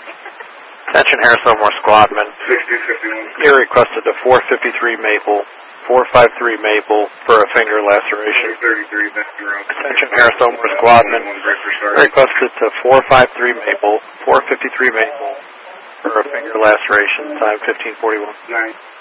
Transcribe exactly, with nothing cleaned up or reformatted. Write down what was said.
Attention Harris Elmore Squadman. sixty fifty-one. You're requested to four fifty-three Maple, four fifty-three Maple for a finger laceration. thirty-three, that's the road. Attention Harris Elmore Squadman. You're requested to four fifty-three Maple, four fifty-three Maple for a finger laceration. Time fifteen forty-one. Nine.